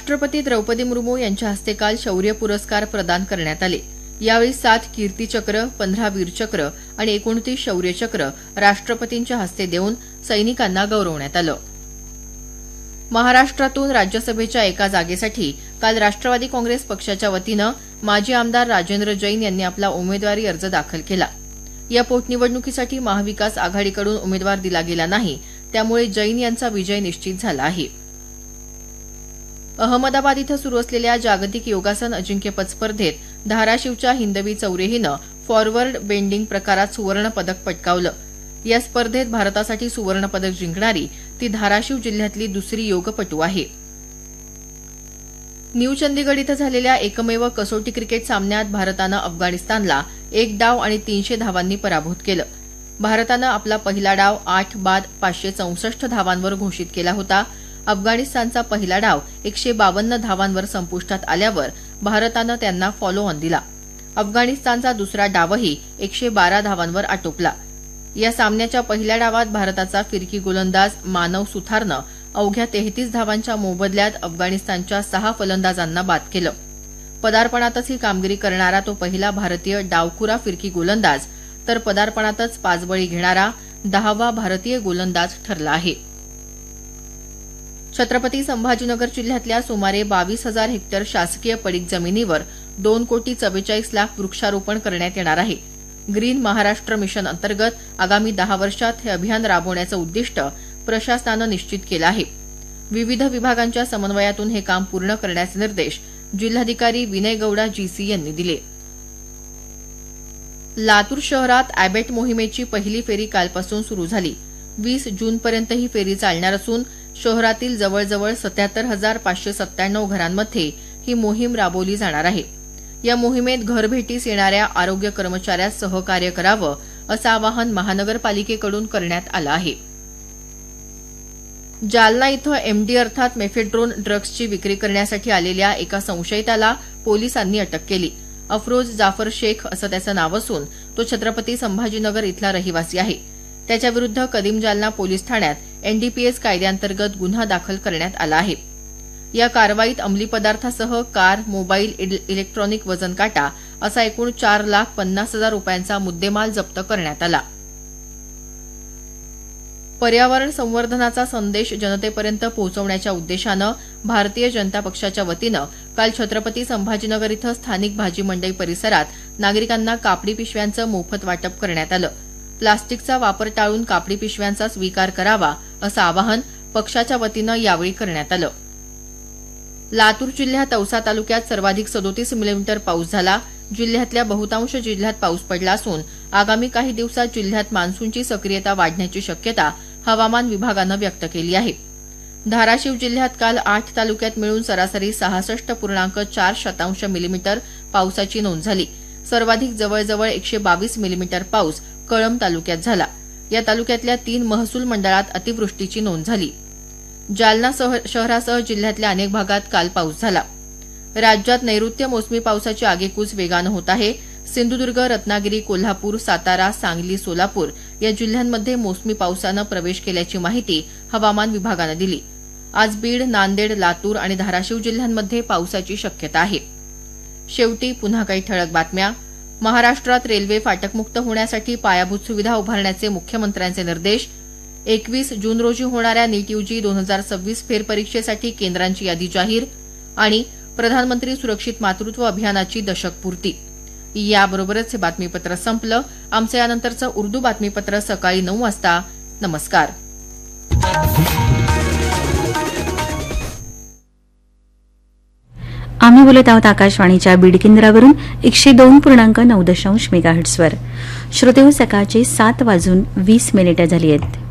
राष्ट्रपती द्रौपदी मुर्मू यांच्या हस्ते काल शौर्य पुरस्कार प्रदान करण्यात आले। यावेळी 7 कीर्तीचक्र, 15 वीरचक्र आणि 29 शौर्यचक्र राष्ट्रपतींच्या हस्ते देऊन सैनिकांना गौरवण्यात आलं। महाराष्ट्रातून राज्यसभेच्या एका जागेसाठी काल राष्ट्रवादी काँग्रेस पक्षाच्या वतीनं माजी आमदार राजेंद्र जैन यांनी आपला उमेदवारी अर्ज दाखल केला। या पोटनिवडणुकीसाठी महाविकास आघाडीकडून उमेदवार दिला गेला नाही, त्यामुळे जैन यांचा विजय निश्चित झाला आहे। अहमदाबाद इथं सुरू असलेल्या जागतिक योगासन अजिंक्यपद स्पर्धेत धाराशिवच्या हिंदवी चौरे हिनं फॉरवर्ड बेंडिंग प्रकारात सुवर्ण पदक पटकावलं। या स्पर्धेत भारतासाठी सुवर्ण पदक जिंकणारी ती धाराशिव जिल्ह्यातली दुसरी योगपटू आहे। न्यू चंदीगड इथं झालेल्या एकमेव कसोटी क्रिकेट सामन्यात भारतानं अफगाणिस्तानला 1 डाव आणि 300 धावांनी पराभूत केलं। भारतानं आपला पहिला डाव 8 बाद 564 धावांवर घोषित केला होता। अफगाणिस्तानचा पहिला डाव 152 धावांवर संपुष्टात आल्यावर भारतानं त्यांना फॉलो ऑन दिला। अफगाणिस्तानचा दुसरा डावही 112 धावांवर आटोपला। या सामन्याच्या पहिल्या डावात भारताचा फिरकी गोलंदाज मानव सुथारनं अवघ्या 33 धावांच्या मोबदल्यात अफगाणिस्तानच्या 6 फलंदाजांना बाद केलं। पदार्पणातच ही कामगिरी करणारा तो पहिला भारतीय डावखुरा फिरकी गोलंदाज तर पदार्पणातच 5 बळी घेणारा 10वा भारतीय गोलंदाज ठरला आहे। छत्रपती संभाजीनगर जिल्ह्यातल्या सुमारे 22,000 हेक्टर शासकीय पडीक जमिनीवर 2,44,00,000 वृक्षारोपण करण्यात येणार आहे। ग्रीन महाराष्ट्र मिशन अंतर्गत आगामी 10 वर्षात हे अभियान राबवण्याचं उद्दिष्ट प्रशासनानं निश्चित केलं आहे। विविध विभागांच्या समन्वयातून हे काम पूर्ण करण्याचे निर्देश जिल्हाधिकारी विनय गौडा जीसी यांनी दिले। लातूर शहरात अॅबेट मोहिमेची पहिली फेरी कालपासून सुरू झाली। 20 जूनपर्यंत ही फेरी चालणार असून शहरातील जवळजवळ 77,597 घरांमध्ये ही मोहीम राबवली जाणार आहे। या मोहिमेत घरभेटीस येणाऱ्या आरोग्य कर्मचाऱ्यास सहकार्य करावं असं आवाहन महानगरपालिकेकडून करण्यात आलं आहे। जालना इथं एमडी अर्थात मेफेड्रोन ड्रग्जची विक्री करण्यासाठी आलेल्या एका संशयिताला पोलिसांनी अटक केली। अफरोज जाफर शेख असं त्याचं नाव असून तो छत्रपती संभाजीनगर इथला रहिवासी आहे। त्याच्याविरुद्ध कदीम जालना पोलीस ठाण्यात एनडीपीएस कायद्याअंतर्गत गुन्हा दाखल करण्यात आला आहे। या कारवाईत अंमली पदार्थासह कार, मोबाईल, इलेक्ट्रॉनिक वजन काटा असा एकूण 4,50,000 रुपयांचा मुद्देमाल जप्त करण्यात आला। पर्यावरण संवर्धनाचा संदेश जनतेपर्यंत पोहोचवण्याच्या उद्देशानं भारतीय जनता पक्षाच्या वतीनं काल छत्रपती संभाजीनगर इथं स्थानिक भाजी मंडई परिसरात नागरिकांना कापडी पिशव्यांचं मोफत वाटप करण्यात आलं। प्लास्टिकचा वापर टाळून कापडी पिशव्यांचा स्वीकार करावा असं आवाहन पक्षाच्या वतीनं यावेळी करण्यात आलं। लातूर जिल्ह्यात औसा तालुक्यात सर्वाधिक 37 मिलीमीटर पाऊस झाला। जिल्ह्यातल्या बहुतांश जिल्ह्यात पाऊस पडला असून आगामी काही दिवसात जिल्ह्यात मान्सूनची सक्रियता वाढण्याची शक्यता हवामान विभागानं व्यक्त केली आहे। धाराशिव जिल्ह्यात काल 8 तालुक्यात मिळून सरासरी 66.4 मिलीमीटर पावसाची नोंद झाली। सर्वाधिक जवळजवळ 122 मिलीमीटर पाऊस कळंब तालुक्यात झाला। या तालुक्यातल्या 3 महसूल मंडळात अतिवृष्टीची नोंद झाली। जालना शहरासह जिल्ह्यातल्या अनेक भागात काल पाऊस झाला। राज्यात नैऋत्य मोसमी पावसाची आगेकूच वेगानं होत आहे। सिंधुदुर्ग, रत्नागिरी, कोल्हापूर, सातारा, सांगली, सोलापूर या जिल्ह्यांमध्ये मोसमी पावसानं प्रवेश केल्याची माहिती हवामान विभागानं दिली। आज बीड, नांदेड, लातूर आणि धाराशिव जिल्ह्यांमध्ये पावसाची शक्यता आहे। शेवटी पुन्हा काही ठळक बातम्या। महाराष्ट्रात रेल्वे फाटकमुक्त होण्यासाठी पायाभूत सुविधा उभारण्याचे मुख्यमंत्र्यांचे निर्देश। 21 जून रोजी होणाऱ्या नीट यूजी 2026 फेरपरीक्षेसाठी केंद्रांची यादी जाहीर आणि प्रधानमंत्री सुरक्षित मातृत्व अभियानाची दशकपूर्ती। याबरोबरच हे बातमीपत्र संपलं। आमचं यानंतरचं उर्दू बातमीपत्र सकाळी 9 वाजता। नमस्कार। आम्ही बोलत आहोत आकाशवाणीच्या बीड केंद्रावरून 102.9 मेगाहर्ट्झवर। श्रोतेहो, सकाळचे 7:20 झाली आहेत।